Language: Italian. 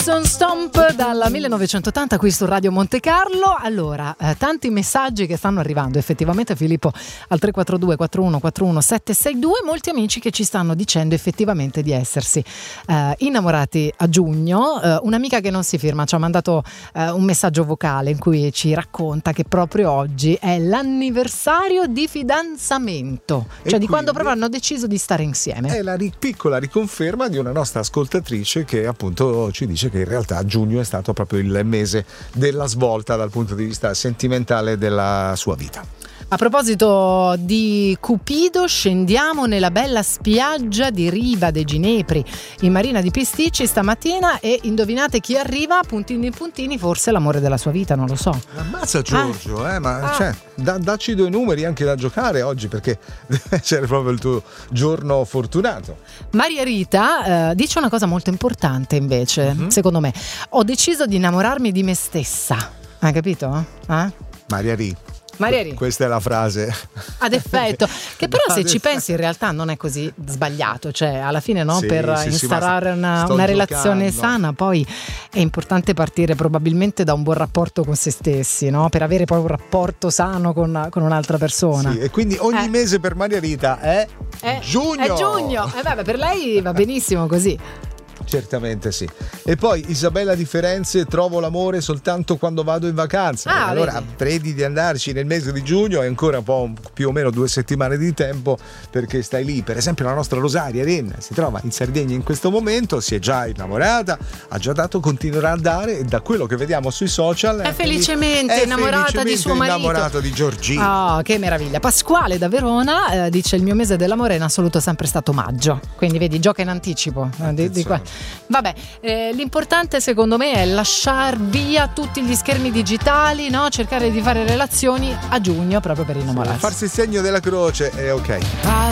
Jackson Stomp dal 1980 qui su Radio Monte Carlo. Allora, tanti messaggi che stanno arrivando effettivamente, Filippo, al 342 41 41 762, molti amici che ci stanno dicendo effettivamente di essersi innamorati a giugno. Un'amica che non si firma ci ha mandato un messaggio vocale in cui ci racconta che proprio oggi è l'anniversario di fidanzamento, cioè di quando proprio hanno deciso di stare insieme. È la piccola riconferma di una nostra ascoltatrice che appunto ci dice che in realtà giugno è stato proprio il mese della svolta dal punto di vista sentimentale della sua vita. A proposito di Cupido, scendiamo nella bella spiaggia di Riva dei Ginepri in Marina di Pisticci stamattina e indovinate chi arriva? Puntini puntini, forse l'amore della sua vita, non lo so. Ammazza Giorgio, cioè, dacci due numeri anche da giocare oggi, perché deve essere proprio il tuo giorno fortunato. Maria Rita dice una cosa molto importante invece, secondo me. Ho deciso di innamorarmi di me stessa. Hai capito? Maria Rita. Questa è la frase ad effetto, che però se ci pensi in realtà non è così sbagliato, cioè alla fine no, per instaurare una relazione sana poi è importante partire probabilmente da un buon rapporto con se stessi, no? Per avere poi un rapporto sano con un'altra persona. Sì, e quindi ogni mese per Maria Rita è giugno. È giugno, per lei va benissimo così. Certamente sì. E poi Isabella di Firenze: trovo l'amore soltanto quando vado in vacanza. Allora vedi di andarci nel mese di giugno, è ancora un po' più o meno 2 settimane di tempo, perché stai lì. Per esempio la nostra Rosaria Renna si trova in Sardegna in questo momento, si è già innamorata, ha già dato, continuerà a dare, e da quello che vediamo sui social è felicemente innamorata di suo marito, innamorato di Giorgino. Che meraviglia. Pasquale da Verona dice: il mio mese dell'amore in assoluto è sempre stato maggio, quindi vedi, gioca in anticipo di qua. Vabbè, l'importante secondo me è lasciar via tutti gli schermi digitali, no? Cercare di fare relazioni a giugno proprio per innamorarsi. Farsi il segno della croce è ok.